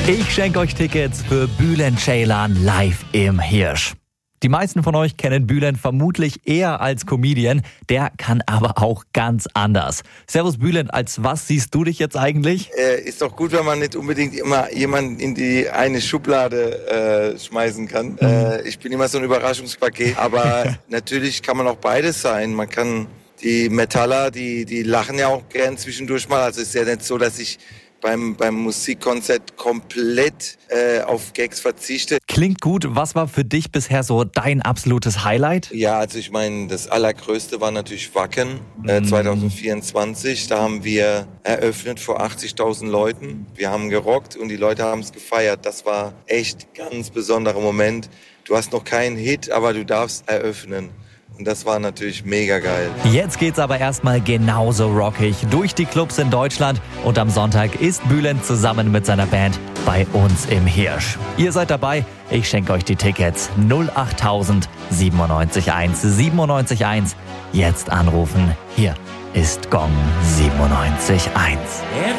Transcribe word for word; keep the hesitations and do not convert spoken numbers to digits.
Ich schenke euch Tickets für Bülent Ceylan live im Hirsch. Die meisten von euch kennen Bülent vermutlich eher als Comedian, der kann aber auch ganz anders. Servus Bülent, als was siehst du dich jetzt eigentlich? Äh, ist doch gut, wenn man nicht unbedingt immer jemanden in die eine Schublade äh, schmeißen kann. Mhm. Äh, ich bin immer so ein Überraschungspaket, aber natürlich kann man auch beides sein. Man kann die Metaller, die, die lachen ja auch gern zwischendurch mal. Also es ist ja nicht so, dass ich beim, beim Musikkonzert komplett äh, auf Gags verzichte. Klingt gut. Was war für dich bisher so dein absolutes Highlight? Ja, also ich meine, das Allergrößte war natürlich Wacken äh, zwanzig vierundzwanzig. Da haben wir eröffnet vor achtzigtausend Leuten. Wir haben gerockt und die Leute haben es gefeiert. Das war echt ein ganz besonderer Moment. Du hast noch keinen Hit, aber du darfst eröffnen. Und das war natürlich mega geil. Jetzt geht's aber erstmal genauso rockig durch die Clubs in Deutschland. Und am Sonntag ist Bülent zusammen mit seiner Band bei uns im Hirsch. Ihr seid dabei, ich schenke euch die Tickets. null achttausend siebenundneunzig eins siebenundneunzig eins. Jetzt anrufen. Hier ist Gong siebenundneunzig eins.